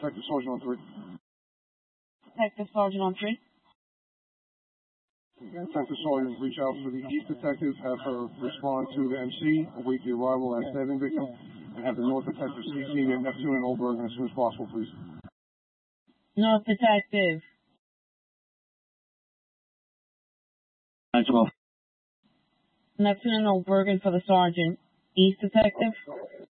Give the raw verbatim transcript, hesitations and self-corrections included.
Detective Sergeant on three. Detective Sergeant on three. Detective Sergeant, reach out for the East Detective, have her respond to the M C, await the arrival of that stabbing victim, and have the North Detective C C at Neptune and Oberg as soon as possible, please. North Detective. nine twelve. Neptune and Oberg for the Sergeant. East Detective.